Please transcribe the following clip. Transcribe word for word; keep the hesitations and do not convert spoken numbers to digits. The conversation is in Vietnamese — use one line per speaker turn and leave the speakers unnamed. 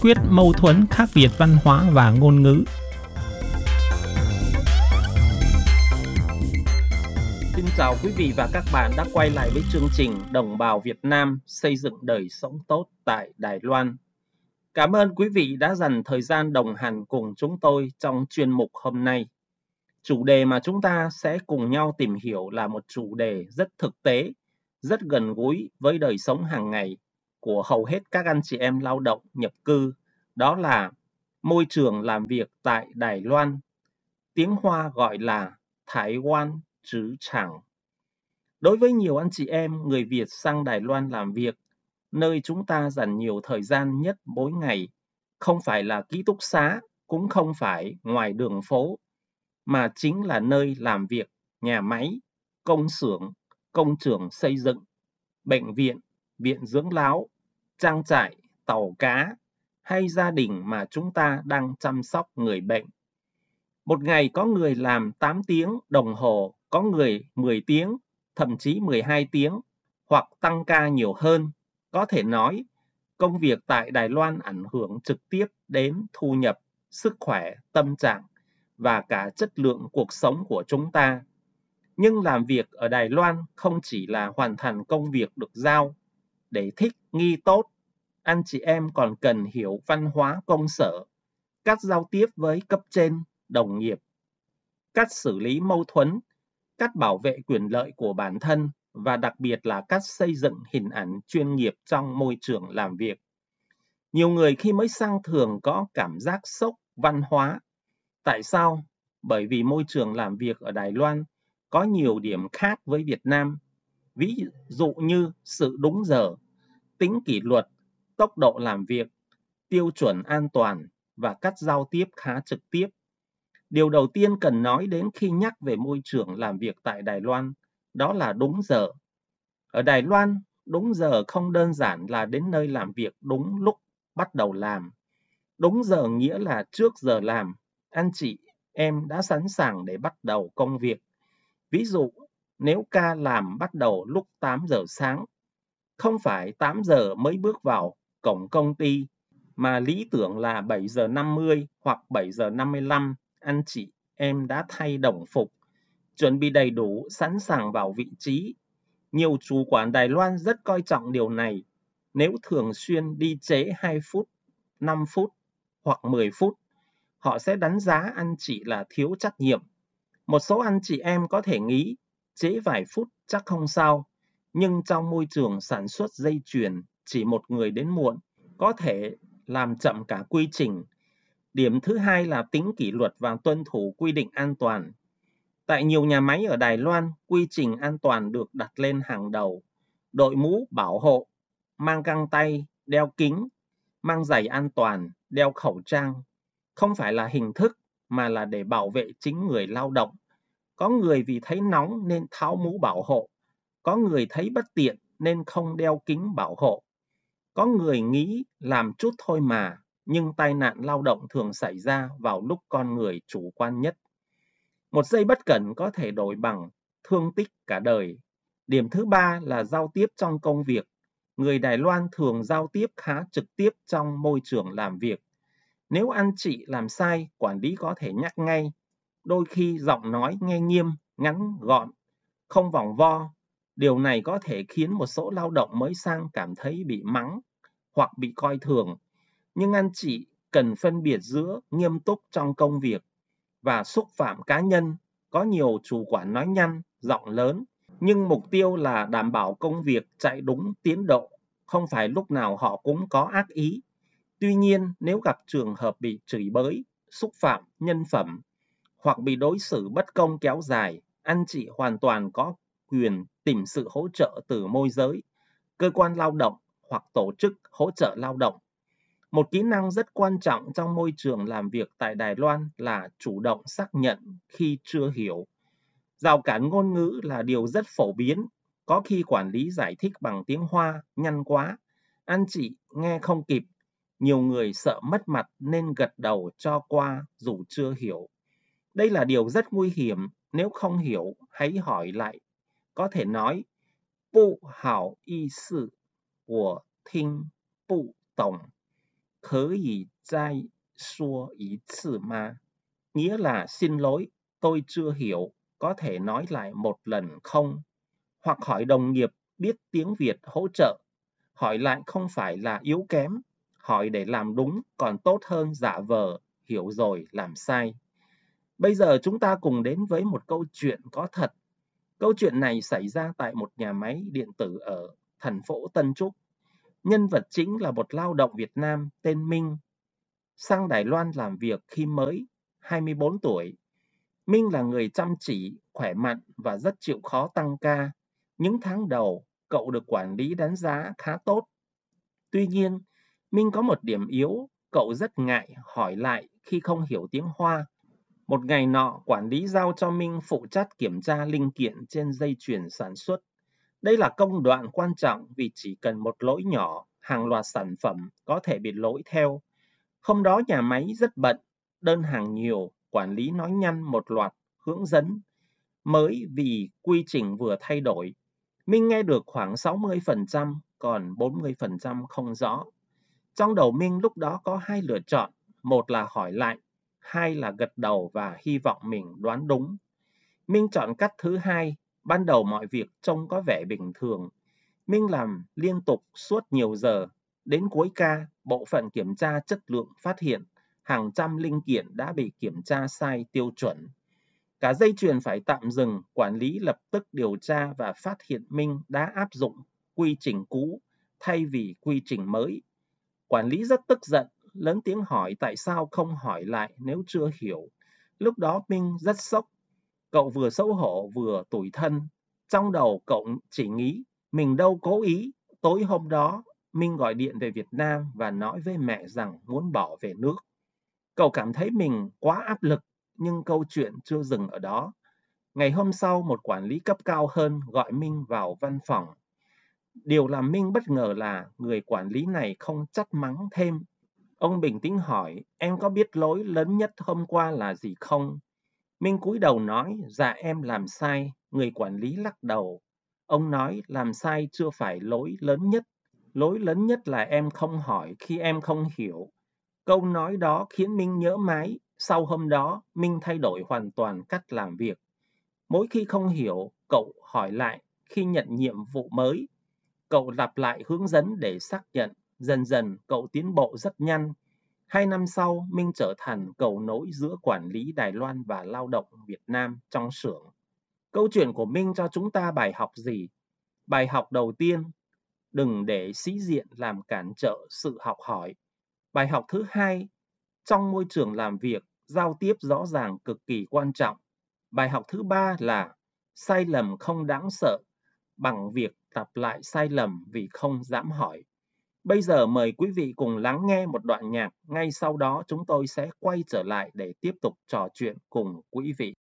quyết mâu thuẫn khác biệt văn hóa và ngôn ngữ.
Xin chào quý vị và các bạn đã quay lại với chương trình Đồng bào Việt Nam xây dựng đời sống tốt tại Đài Loan. Cảm ơn quý vị đã dành thời gian đồng hành cùng chúng tôi trong chuyên mục hôm nay. Chủ đề mà chúng ta sẽ cùng nhau tìm hiểu là một chủ đề rất thực tế, rất gần gũi với đời sống hàng ngày của hầu hết các anh chị em lao động nhập cư, đó là môi trường làm việc tại Đài Loan. Tiếng Hoa gọi là Thái Quan Trứ Trảng. Đối với nhiều anh chị em người Việt sang Đài Loan làm việc, nơi chúng ta dành nhiều thời gian nhất mỗi ngày, không phải là ký túc xá, cũng không phải ngoài đường phố, mà chính là nơi làm việc, nhà máy, công xưởng, công trường xây dựng, bệnh viện, viện dưỡng lão, trang trại, tàu cá, hay gia đình mà chúng ta đang chăm sóc người bệnh. Một ngày có người làm tám tiếng đồng hồ, có người mười tiếng, thậm chí mười hai tiếng, hoặc tăng ca nhiều hơn. Có thể nói, công việc tại Đài Loan ảnh hưởng trực tiếp đến thu nhập, sức khỏe, tâm trạng và cả chất lượng cuộc sống của chúng ta. Nhưng làm việc ở Đài Loan không chỉ là hoàn thành công việc được giao. Để thích nghi tốt, anh chị em còn cần hiểu văn hóa công sở, cách giao tiếp với cấp trên, đồng nghiệp, cách xử lý mâu thuẫn, cách bảo vệ quyền lợi của bản thân và đặc biệt là cách xây dựng hình ảnh chuyên nghiệp trong môi trường làm việc. Nhiều người khi mới sang thường có cảm giác sốc văn hóa. Tại sao? Bởi vì môi trường làm việc ở Đài Loan có nhiều điểm khác với Việt Nam. Ví dụ như sự đúng giờ, tính kỷ luật, tốc độ làm việc, tiêu chuẩn an toàn và cách giao tiếp khá trực tiếp. Điều đầu tiên cần nói đến khi nhắc về môi trường làm việc tại Đài Loan, đó là đúng giờ. Ở Đài Loan, đúng giờ không đơn giản là đến nơi làm việc đúng lúc bắt đầu làm. Đúng giờ nghĩa là trước giờ làm, anh chị em đã sẵn sàng để bắt đầu công việc. Ví dụ, nếu ca làm bắt đầu lúc tám giờ sáng, không phải tám giờ mới bước vào cổng công ty, mà lý tưởng là bảy giờ năm mươi hoặc bảy giờ năm mươi lăm, anh chị em đã thay đồng phục, chuẩn bị đầy đủ, sẵn sàng vào vị trí. Nhiều chủ quản Đài Loan rất coi trọng điều này. Nếu thường xuyên đi trễ hai phút, năm phút hoặc mười phút, họ sẽ đánh giá anh chị là thiếu trách nhiệm. Một số anh chị em có thể nghĩ trễ vài phút chắc không sao, nhưng trong môi trường sản xuất dây chuyền, chỉ một người đến muộn có thể làm chậm cả quy trình. Điểm thứ hai là tính kỷ luật và tuân thủ quy định an toàn. Tại nhiều nhà máy ở Đài Loan, quy trình an toàn được đặt lên hàng đầu. Đội mũ bảo hộ, mang găng tay, đeo kính, mang giày an toàn, đeo khẩu trang. Không phải là hình thức mà là để bảo vệ chính người lao động. Có người vì thấy nóng nên tháo mũ bảo hộ. Có người thấy bất tiện nên không đeo kính bảo hộ. Có người nghĩ làm chút thôi mà, nhưng tai nạn lao động thường xảy ra vào lúc con người chủ quan nhất. Một giây bất cẩn có thể đổi bằng thương tích cả đời. Điểm thứ ba là giao tiếp trong công việc. Người Đài Loan thường giao tiếp khá trực tiếp trong môi trường làm việc. Nếu anh chị làm sai, quản lý có thể nhắc ngay. Đôi khi giọng nói nghe nghiêm, ngắn, gọn, không vòng vo. Điều này có thể khiến một số lao động mới sang cảm thấy bị mắng hoặc bị coi thường. Nhưng anh chị cần phân biệt giữa nghiêm túc trong công việc và xúc phạm cá nhân. Có nhiều chủ quản nói nhanh, giọng lớn, nhưng mục tiêu là đảm bảo công việc chạy đúng tiến độ. Không phải lúc nào họ cũng có ác ý. Tuy nhiên, nếu gặp trường hợp bị chửi bới, xúc phạm nhân phẩm hoặc bị đối xử bất công kéo dài, anh chị hoàn toàn có quyền tìm sự hỗ trợ từ môi giới, cơ quan lao động hoặc tổ chức hỗ trợ lao động. Một kỹ năng rất quan trọng trong môi trường làm việc tại Đài Loan là chủ động xác nhận khi chưa hiểu. Rào cản ngôn ngữ là điều rất phổ biến. Có khi quản lý giải thích bằng tiếng Hoa nhanh quá, anh chị nghe không kịp. Nhiều người sợ mất mặt nên gật đầu cho qua dù chưa hiểu. Đây là điều rất nguy hiểm. Nếu không hiểu, hãy hỏi lại. Có thể nói, "不好意思，我听不懂， 可以再说一次吗? Nghĩa là xin lỗi, tôi chưa hiểu, có thể nói lại một lần không? Hoặc hỏi đồng nghiệp biết tiếng Việt hỗ trợ. Hỏi lại không phải là yếu kém, hỏi để làm đúng còn tốt hơn giả vờ, hiểu rồi làm sai. Bây giờ chúng ta cùng đến với một câu chuyện có thật. Câu chuyện này xảy ra tại một nhà máy điện tử ở thành phố Tân Trúc. Nhân vật chính là một lao động Việt Nam tên Minh. Sang Đài Loan làm việc khi mới hai mươi bốn tuổi. Minh là người chăm chỉ, khỏe mạnh và rất chịu khó tăng ca. Những tháng đầu, cậu được quản lý đánh giá khá tốt. Tuy nhiên, Minh có một điểm yếu, cậu rất ngại hỏi lại khi không hiểu tiếng Hoa. Một ngày nọ, quản lý giao cho Minh phụ trách kiểm tra linh kiện trên dây chuyền sản xuất. Đây là công đoạn quan trọng vì chỉ cần một lỗi nhỏ, hàng loạt sản phẩm có thể bị lỗi theo. Hôm đó nhà máy rất bận, đơn hàng nhiều, quản lý nói nhanh một loạt hướng dẫn mới vì quy trình vừa thay đổi. Minh nghe được khoảng sáu mươi phần trăm, còn bốn mươi phần trăm không rõ. Trong đầu Minh lúc đó có hai lựa chọn, một là hỏi lại, hai là gật đầu và hy vọng mình đoán đúng. Minh chọn cách thứ hai, ban đầu mọi việc trông có vẻ bình thường. Minh làm liên tục suốt nhiều giờ. Đến cuối ca, bộ phận kiểm tra chất lượng phát hiện hàng trăm linh kiện đã bị kiểm tra sai tiêu chuẩn. Cả dây chuyền phải tạm dừng, quản lý lập tức điều tra và phát hiện Minh đã áp dụng quy trình cũ thay vì quy trình mới. Quản lý rất tức giận, lớn tiếng hỏi tại sao không hỏi lại nếu chưa hiểu. Lúc đó Minh rất sốc. Cậu vừa xấu hổ vừa tủi thân. Trong đầu cậu chỉ nghĩ, mình đâu cố ý. Tối hôm đó, Minh gọi điện về Việt Nam và nói với mẹ rằng muốn bỏ về nước. Cậu cảm thấy mình quá áp lực, nhưng câu chuyện chưa dừng ở đó. Ngày hôm sau, một quản lý cấp cao hơn gọi Minh vào văn phòng. Điều làm Minh bất ngờ là người quản lý này không trách mắng thêm. Ông bình tĩnh hỏi, em có biết lỗi lớn nhất hôm qua là gì không? Minh cúi đầu nói, dạ em làm sai. Người quản lý lắc đầu. Ông nói, làm sai chưa phải lỗi lớn nhất. Lỗi lớn nhất là em không hỏi khi em không hiểu. Câu nói đó khiến Minh nhớ mãi. Sau hôm đó, Minh thay đổi hoàn toàn cách làm việc. Mỗi khi không hiểu, cậu hỏi lại. Khi nhận nhiệm vụ mới, cậu lặp lại hướng dẫn để xác nhận. Dần dần, cậu tiến bộ rất nhanh. Hai năm sau, Minh trở thành cầu nối giữa quản lý Đài Loan và lao động Việt Nam trong xưởng. Câu chuyện của Minh cho chúng ta bài học gì? Bài học đầu tiên, đừng để sĩ diện làm cản trở sự học hỏi. Bài học thứ hai, trong môi trường làm việc, giao tiếp rõ ràng cực kỳ quan trọng. Bài học thứ ba là sai lầm không đáng sợ bằng việc lặp lại sai lầm vì không dám hỏi. Bây giờ mời quý vị cùng lắng nghe một đoạn nhạc, ngay sau đó chúng tôi sẽ quay trở lại để tiếp tục trò chuyện cùng quý vị.